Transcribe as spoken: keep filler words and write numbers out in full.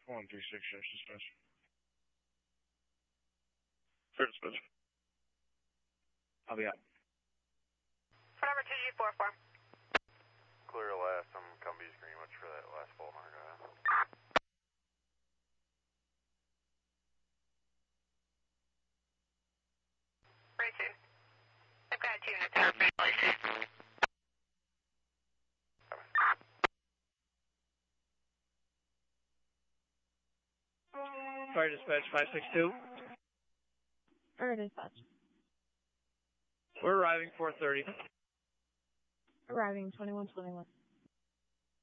one three six, yes, dispatch. Fair dispatch. I'll be out. For number two G four four. Clear last, I'm Cumbie's Greenwich for that last full hundred. Right two. I've got two units out for L A C. Fire dispatch five six two. Fire dispatch. We're arriving four thirty. Arriving twenty-one twenty-one.